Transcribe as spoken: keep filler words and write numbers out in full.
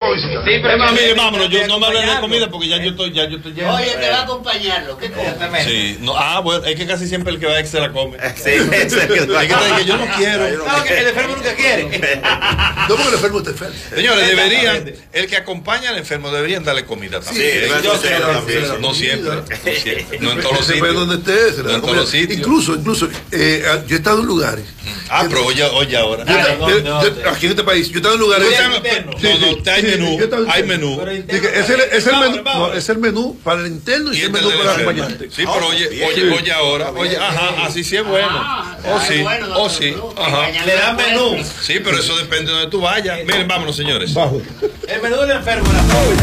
para visitar. Sí, pero Además, mire, vámonos, yo no me hablen de comida porque ya yo estoy, ya yo estoy lleno. Oye, te va a acompañarlo. ¿Qué come? Sí, no, ah, bueno, es que casi siempre el que va a se la come. Sí, es el que Es que te dije, yo no quiero. No, que el enfermo nunca quiere. No, porque el enfermo está enfermo. Señores, deberían, el que acompaña al enfermo deberían darle comida también. Sí, Yo sí, sé, sí, no, sí, siempre, sí. no siempre, no siempre, no en todos los Depende de sitios. donde esté, se le No da en todos comida. los sitios. Incluso, incluso, eh, yo he estado en lugares. Ah, pero oye, oye ahora. Yo he Dale, estado- ¿dónde, yo- dónde? yo- aquí en este país, yo he estado en lugares. Usted no- interno. No, Sí, no, sí, usted hay sí, menú, yo estaba hay interno. menú. Dije, es el, es el Vámonos, menú, vámonos. no, es el menú para el interno y, Y el este menú es para el el acompañante. Sí, pero oye, oye, oye ahora, oye, ajá, así sí es bueno. Ah, O es sí, bueno, o doctor sí, Cruz, ajá. acompañarlo Le dan es menú. bueno. Sí, pero eso depende de donde tú vayas. Miren, vámonos, señores. Bajo. El menú del enfermo, la